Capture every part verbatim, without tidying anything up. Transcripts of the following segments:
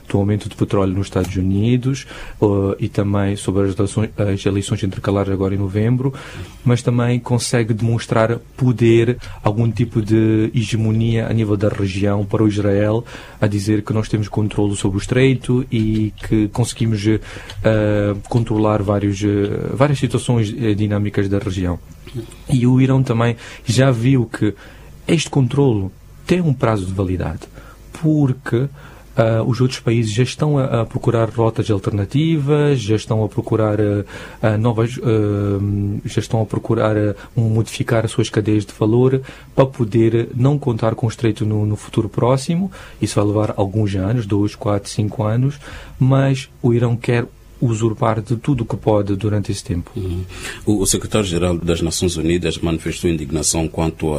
do aumento de petróleo nos Estados Unidos uh, e também sobre as eleições, as eleições intercalares agora em novembro, mas também consegue demonstrar poder, algum tipo de hegemonia a nível da região para o Israel, a dizer que nós temos controle sobre o Estreito e que conseguimos uh, controlar vários, uh, várias situações uh, dinâmicas da região. E o Irão também já viu que este controlo tem um prazo de validade, porque Uh, os outros países já estão a, a procurar rotas alternativas, já estão a procurar uh, uh, novas, uh, já estão a procurar uh, modificar as suas cadeias de valor para poder não contar com o Estreito no, no futuro próximo. Isso vai levar alguns anos, dois, quatro, cinco anos, mas o Irão quer usurpar de tudo o que pode durante esse tempo. Uhum. O, o secretário-geral das Nações Unidas manifestou indignação quanto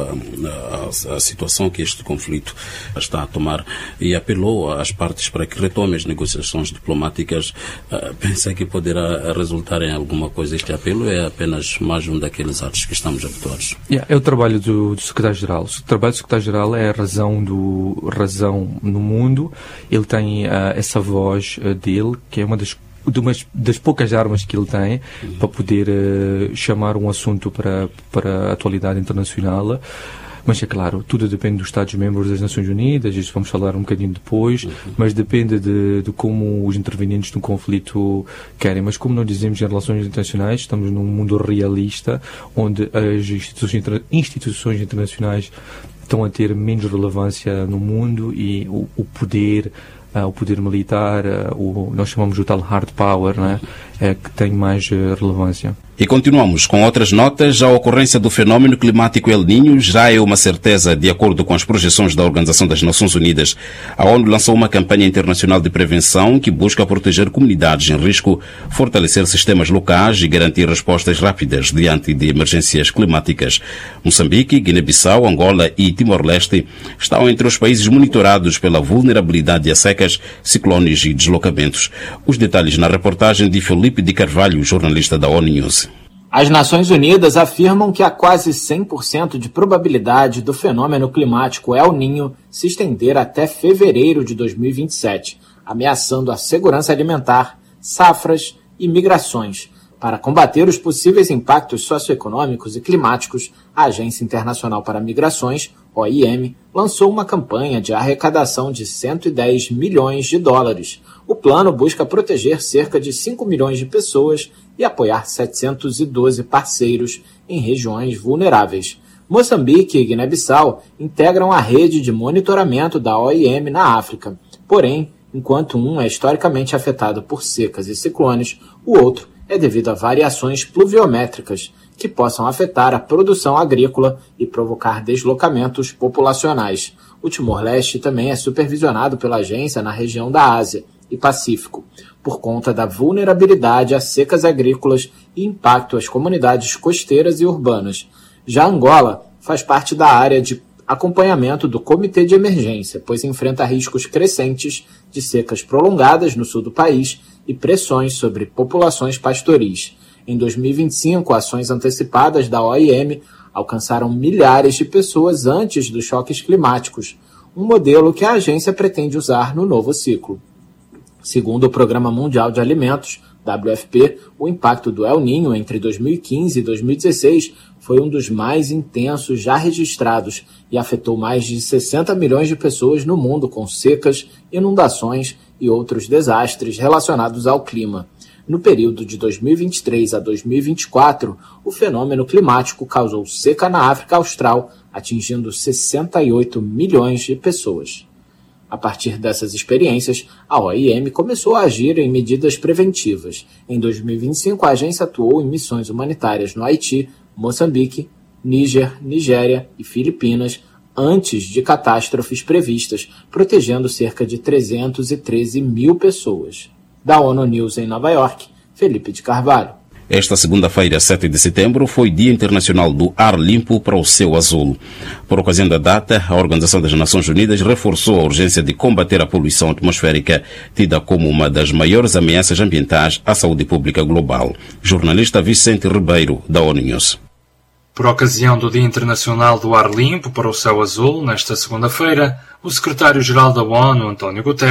à situação que este conflito está a tomar e apelou às partes para que retomem as negociações diplomáticas. Uh, pensa que poderá resultar em alguma coisa este apelo? É apenas mais um daqueles atos que estamos habituados? Yeah, é o trabalho do, do secretário-geral. O trabalho do secretário-geral é a razão, do, razão no mundo. Ele tem uh, essa voz uh, dele, que é uma das de umas das poucas armas que ele tem uhum. para poder uh, chamar um assunto para, para a atualidade internacional. Mas é claro, tudo depende dos Estados-membros das Nações Unidas, isso vamos falar um bocadinho depois, uhum. mas depende de, de como os intervenientes no conflito querem. Mas como nós dizemos em relações internacionais, estamos num mundo realista, onde as instituições, instituições internacionais estão a ter menos relevância no mundo e o, o poder Uh, o poder militar, uh, o, nós chamamos o tal hard power, né? É que tem mais uh, relevância. E continuamos com outras notas. A ocorrência do fenómeno climático El Niño já é uma certeza, de acordo com as projeções da Organização das Nações Unidas. A ONU lançou uma campanha internacional de prevenção que busca proteger comunidades em risco, fortalecer sistemas locais e garantir respostas rápidas diante de emergências climáticas. Moçambique, Guiné-Bissau, Angola e Timor-Leste estão entre os países monitorados pela vulnerabilidade a secas, ciclones e deslocamentos. Os detalhes na reportagem de Felipe de Carvalho, jornalista da ONU News. As Nações Unidas afirmam que há quase cem por cento de probabilidade do fenômeno climático El Niño se estender até fevereiro de dois mil e vinte e sete, ameaçando a segurança alimentar, safras e migrações. Para combater os possíveis impactos socioeconômicos e climáticos, a Agência Internacional para Migrações, O I M, lançou uma campanha de arrecadação de cento e dez milhões de dólares. O plano busca proteger cerca de cinco milhões de pessoas e apoiar setecentos e doze parceiros em regiões vulneráveis. Moçambique e Guiné-Bissau integram a rede de monitoramento da O I M na África. Porém, enquanto um é historicamente afetado por secas e ciclones, o outro é devido a variações pluviométricas que possam afetar a produção agrícola e provocar deslocamentos populacionais. O Timor-Leste também é supervisionado pela agência na região da Ásia e Pacífico, por conta da vulnerabilidade a secas agrícolas e impacto às comunidades costeiras e urbanas. Já Angola faz parte da área de acompanhamento do Comitê de Emergência, pois enfrenta riscos crescentes de secas prolongadas no sul do país e pressões sobre populações pastoris. Em dois mil e vinte e cinco, ações antecipadas da O I M alcançaram milhares de pessoas antes dos choques climáticos, um modelo que a agência pretende usar no novo ciclo. Segundo o Programa Mundial de Alimentos, W F P, o impacto do El Niño entre dois mil e quinze e dois mil e dezesseis foi um dos mais intensos já registrados e afetou mais de sessenta milhões de pessoas no mundo com secas, inundações e outros desastres relacionados ao clima. No período de dois mil e vinte e três a dois mil e vinte e quatro, o fenômeno climático causou seca na África Austral, atingindo sessenta e oito milhões de pessoas. A partir dessas experiências, a O I M começou a agir em medidas preventivas. Em dois mil e vinte e cinco, a agência atuou em missões humanitárias no Haiti, Moçambique, Níger, Nigéria e Filipinas, antes de catástrofes previstas, protegendo cerca de trezentos e treze mil pessoas. Da ONU News em Nova York, Felipe de Carvalho. Esta segunda-feira, sete de setembro, foi Dia Internacional do Ar Limpo para o Céu Azul. Por ocasião da data, a Organização das Nações Unidas reforçou a urgência de combater a poluição atmosférica, tida como uma das maiores ameaças ambientais à saúde pública global. Jornalista Vicente Ribeiro, da ONU News. Por ocasião do Dia Internacional do Ar Limpo para o Céu Azul, nesta segunda-feira, o secretário-geral da ONU, António Guterres,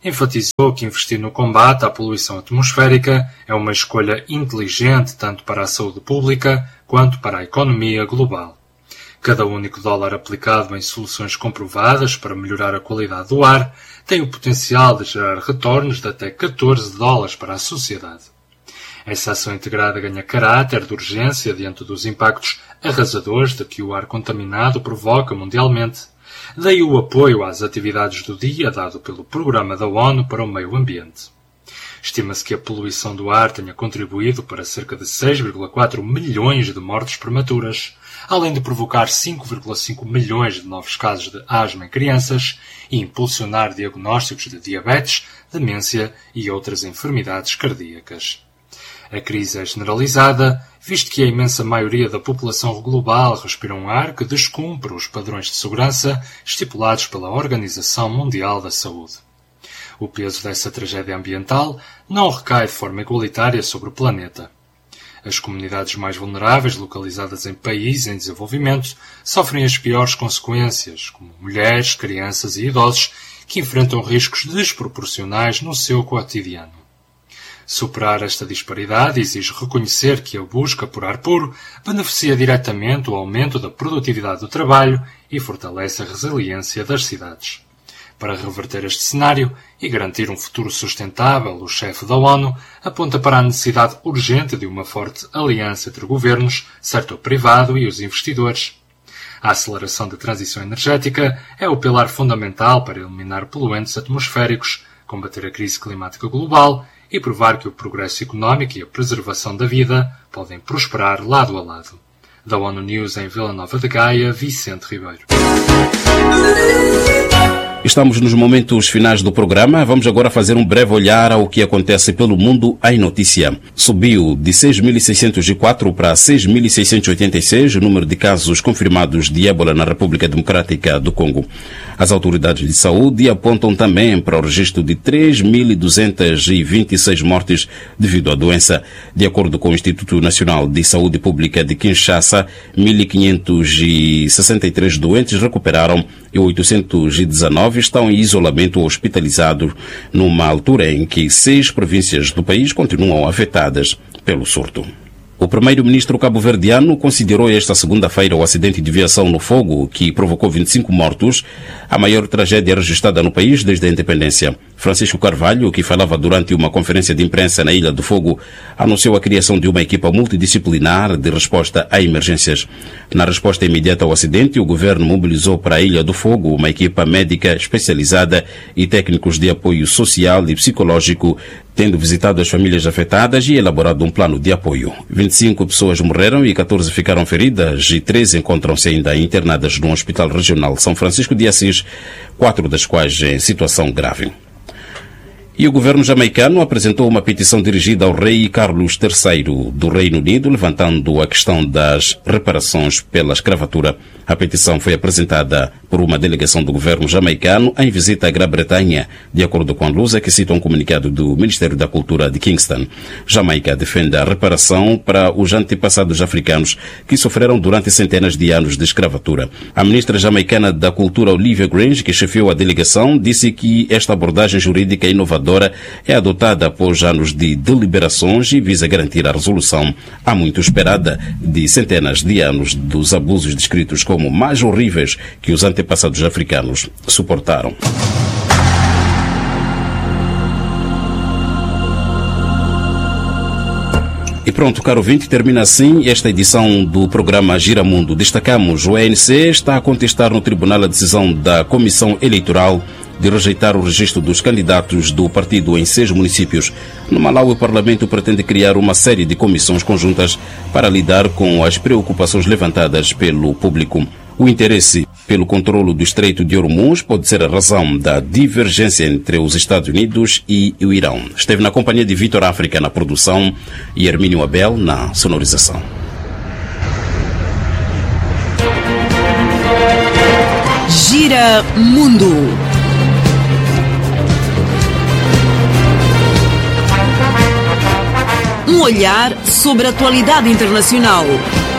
enfatizou que investir no combate à poluição atmosférica é uma escolha inteligente tanto para a saúde pública quanto para a economia global. Cada único dólar aplicado em soluções comprovadas para melhorar a qualidade do ar tem o potencial de gerar retornos de até catorze dólares para a sociedade. Essa ação integrada ganha caráter de urgência diante dos impactos arrasadores de que o ar contaminado provoca mundialmente. Daí o apoio às atividades do dia dado pelo Programa da ONU para o Meio Ambiente. Estima-se que a poluição do ar tenha contribuído para cerca de seis vírgula quatro milhões de mortes prematuras, além de provocar cinco vírgula cinco milhões de novos casos de asma em crianças e impulsionar diagnósticos de diabetes, demência e outras enfermidades cardíacas. A crise é generalizada, visto que a imensa maioria da população global respira um ar que descumpre os padrões de segurança estipulados pela Organização Mundial da Saúde. O peso dessa tragédia ambiental não recai de forma igualitária sobre o planeta. As comunidades mais vulneráveis, localizadas em países em desenvolvimento, sofrem as piores consequências, como mulheres, crianças e idosos, que enfrentam riscos desproporcionais no seu cotidiano. Superar esta disparidade exige reconhecer que a busca por ar puro beneficia diretamente o aumento da produtividade do trabalho e fortalece a resiliência das cidades. Para reverter este cenário e garantir um futuro sustentável, o chefe da ONU aponta para a necessidade urgente de uma forte aliança entre governos, setor privado e os investidores. A aceleração da transição energética é o pilar fundamental para eliminar poluentes atmosféricos, combater a crise climática global e provar que o progresso económico e a preservação da vida podem prosperar lado a lado. Da ONU News em Vila Nova de Gaia, Vicente Ribeiro. Estamos nos momentos finais do programa. Vamos agora fazer um breve olhar ao que acontece pelo mundo em notícia. Subiu de seis mil seiscentos e quatro para seis mil seiscentos e oitenta e seis o número de casos confirmados de ébola na República Democrática do Congo. As autoridades de saúde apontam também para o registro de três mil duzentos e vinte e seis mortes devido à doença. De acordo com o Instituto Nacional de Saúde Pública de Kinshasa, mil quinhentos e sessenta e três doentes recuperaram e oitocentos e dezenove estão em isolamento ou hospitalizados, numa altura em que seis províncias do país continuam afetadas pelo surto. O primeiro-ministro cabo-verdiano considerou esta segunda-feira o acidente de viação no fogo, que provocou vinte e cinco mortos, a maior tragédia registrada no país desde a independência. Francisco Carvalho, que falava durante uma conferência de imprensa na Ilha do Fogo, anunciou a criação de uma equipa multidisciplinar de resposta a emergências. Na resposta imediata ao acidente, o governo mobilizou para a Ilha do Fogo uma equipa médica especializada e técnicos de apoio social e psicológico, tendo visitado as famílias afetadas e elaborado um plano de apoio. vinte e cinco pessoas morreram e catorze ficaram feridas e treze encontram-se ainda internadas no Hospital Regional São Francisco de Assis, quatro das quais em situação grave. E o governo jamaicano apresentou uma petição dirigida ao rei Carlos terceiro do Reino Unido, levantando a questão das reparações pela escravatura. A petição foi apresentada por uma delegação do governo jamaicano em visita à Grã-Bretanha, de acordo com a Lusa, que cita um comunicado do Ministério da Cultura de Kingston. Jamaica defende a reparação para os antepassados africanos que sofreram durante centenas de anos de escravatura. A ministra jamaicana da Cultura, Olivia Grange, que chefiou a delegação, disse que esta abordagem jurídica inovadora é adotada após anos de deliberações e visa garantir a resolução há muito esperada de centenas de anos dos abusos descritos como mais horríveis que os antepassados africanos suportaram. E pronto, caro ouvinte, termina assim esta edição do programa Giramundo. Destacamos: o A N C está a contestar no tribunal a decisão da Comissão Eleitoral de rejeitar o registro dos candidatos do partido em seis municípios. No Malawi, o Parlamento pretende criar uma série de comissões conjuntas para lidar com as preocupações levantadas pelo público. O interesse pelo controlo do Estreito de Hormuz pode ser a razão da divergência entre os Estados Unidos e o Irão. Esteve na companhia de Vitor África na produção e Hermínio Abel na sonorização. Gira Mundo. Um olhar sobre a atualidade internacional.